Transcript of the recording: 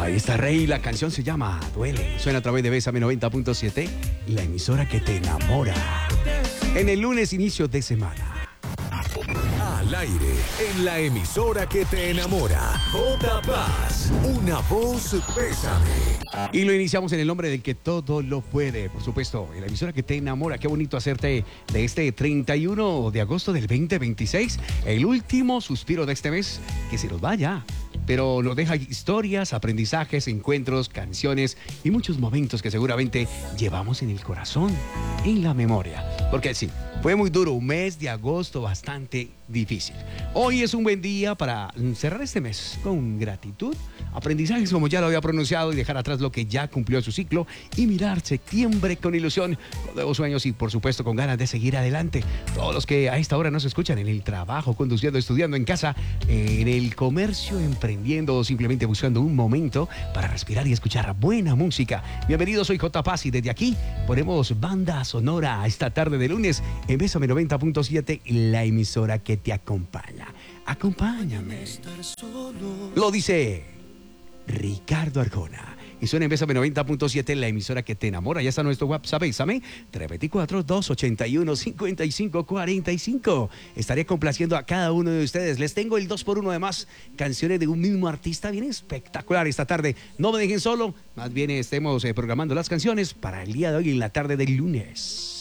Ahí está Rey, la canción se llama Duele. Suena a través de Bésame 90.7, la emisora que te enamora. En el lunes, inicio de semana. Al aire, en la emisora que te enamora. J Paz, una voz Bésame. Y lo iniciamos en el nombre del que todo lo puede, por supuesto, en la emisora que te enamora. Qué bonito hacerte de este 31 de agosto del 2026, el último suspiro de este mes, que se nos vaya. Pero nos deja historias, aprendizajes, encuentros, canciones y muchos momentos que seguramente llevamos en el corazón, en la memoria. Porque sí, fue muy duro, un mes de agosto bastante difícil. Hoy es un buen día para cerrar este mes con gratitud, aprendizajes como ya lo había pronunciado y dejar atrás lo que ya cumplió su ciclo y mirar septiembre con ilusión, con nuevos sueños y por supuesto con ganas de seguir adelante. Todos los que a esta hora nos escuchan en el trabajo, conduciendo, estudiando en casa, en el comercio, emprendiendo o simplemente buscando un momento para respirar y escuchar buena música. Bienvenidos, soy J Paz y desde aquí ponemos banda sonora a esta tarde de lunes en Bésame 90.7, la emisora que te acompaña. Acompáñame. Lo dice Ricardo Arjona. Y suena en Bésame 90.7, la emisora que te enamora. Ya está nuestro WhatsApp, Bésame, 324-281-5545. Estaré complaciendo a cada uno de ustedes. Les tengo el 2x1 de más canciones de un mismo artista. Bien espectacular esta tarde. No me dejen solo, más bien estemos programando las canciones para el día de hoy en la tarde del lunes.